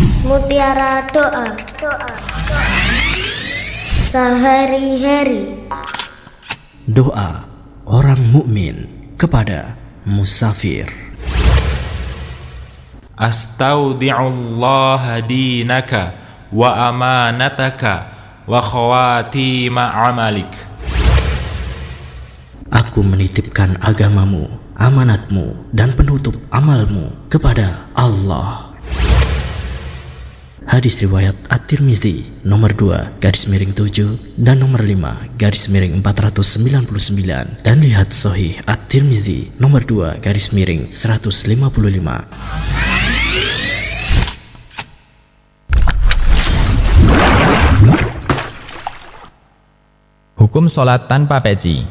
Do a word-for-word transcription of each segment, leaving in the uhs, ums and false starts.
Mutiara doa. Sehari-hari. Doa orang mukmin kepada musafir. Astaudi'ullah dinaka wa amanataka wa khawatima amalik. Aku menitipkan agamamu, amanatmu, dan penutup amalmu kepada Allah. Hadis riwayat At-Tirmizi nomor dua garis miring tujuh dan nomor lima garis miring empat ratus sembilan puluh sembilan, dan lihat Sahih At-Tirmizi nomor dua garis miring seratus lima puluh lima. Hukum sholat tanpa peci.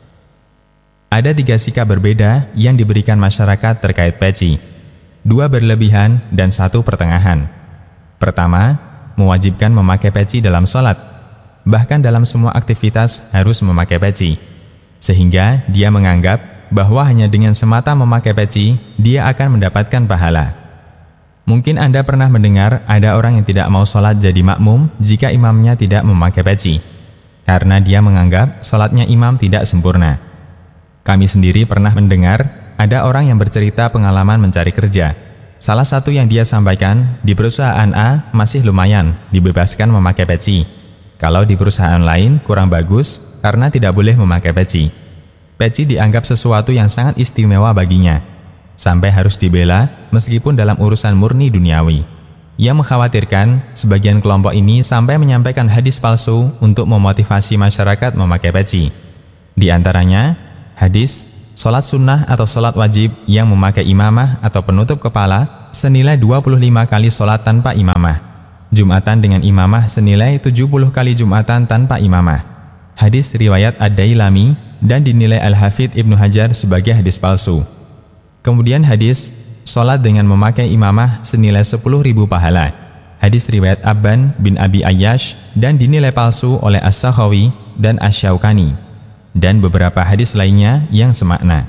Ada tiga sikap berbeda yang diberikan masyarakat terkait peci. Dua berlebihan dan satu pertengahan. Pertama, mewajibkan memakai peci dalam sholat. Bahkan dalam semua aktivitas harus memakai peci. Sehingga dia menganggap bahwa hanya dengan semata memakai peci, dia akan mendapatkan pahala. Mungkin Anda pernah mendengar ada orang yang tidak mau sholat jadi makmum jika imamnya tidak memakai peci. Karena dia menganggap sholatnya imam tidak sempurna. Kami sendiri pernah mendengar ada orang yang bercerita pengalaman mencari kerja. Salah satu yang dia sampaikan, di perusahaan A masih lumayan, dibebaskan memakai peci. Kalau di perusahaan lain kurang bagus karena tidak boleh memakai peci. Peci dianggap sesuatu yang sangat istimewa baginya, sampai harus dibela meskipun dalam urusan murni duniawi. Ia mengkhawatirkan sebagian kelompok ini sampai menyampaikan hadis palsu untuk memotivasi masyarakat memakai peci. Di antaranya, hadis, sholat sunnah atau sholat wajib yang memakai imamah atau penutup kepala senilai dua puluh lima kali sholat tanpa imamah. Jumatan dengan imamah senilai tujuh puluh kali jumatan tanpa imamah. Hadis riwayat Ad-Dailami dan dinilai Al-Hafidh Ibnu Hajar sebagai hadis palsu. Kemudian hadis, sholat dengan memakai imamah senilai sepuluh ribu pahala. Hadis riwayat Abban bin Abi Ayyash dan dinilai palsu oleh As-Sakhawi dan Asy-Syaukani. Dan beberapa hadis lainnya yang semakna.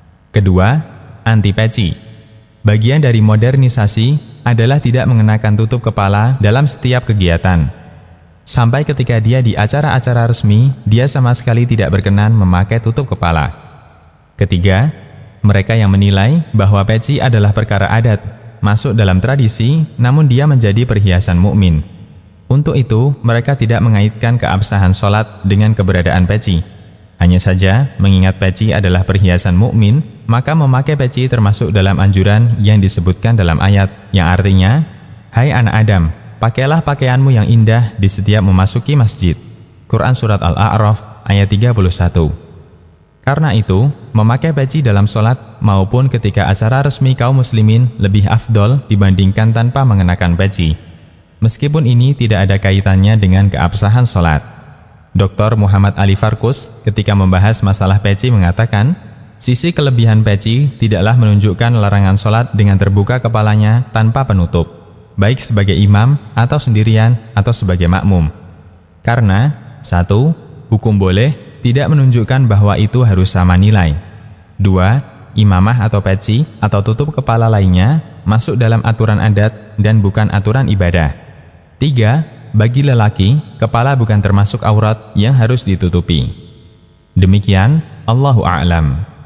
Kedua, anti peci. Bagian dari modernisasi adalah tidak mengenakan tutup kepala dalam setiap kegiatan. Sampai ketika dia di acara-acara resmi, dia sama sekali tidak berkenan memakai tutup kepala. Ketiga, mereka yang menilai bahwa peci adalah perkara adat, masuk dalam tradisi, namun dia menjadi perhiasan mukmin. Untuk itu, mereka tidak mengaitkan keabsahan sholat dengan keberadaan peci. Hanya saja, mengingat peci adalah perhiasan mukmin, maka memakai peci termasuk dalam anjuran yang disebutkan dalam ayat, yang artinya, "Hai anak Adam, pakailah pakaianmu yang indah di setiap memasuki masjid." Quran Surat Al-A'raf ayat tiga puluh satu. Karena itu, memakai peci dalam sholat maupun ketika acara resmi kaum muslimin lebih afdol dibandingkan tanpa mengenakan peci. Meskipun ini tidak ada kaitannya dengan keabsahan sholat. Doktor Muhammad Ali Farkus ketika membahas masalah peci mengatakan, sisi kelebihan peci tidaklah menunjukkan larangan sholat dengan terbuka kepalanya tanpa penutup, baik sebagai imam atau sendirian atau sebagai makmum. Karena, satu, hukum boleh tidak menunjukkan bahwa itu harus sama nilai. Dua, imamah atau peci atau tutup kepala lainnya masuk dalam aturan adat dan bukan aturan ibadah. Tiga, bagi lelaki, kepala bukan termasuk aurat yang harus ditutupi. Demikian, Allahu a'lam.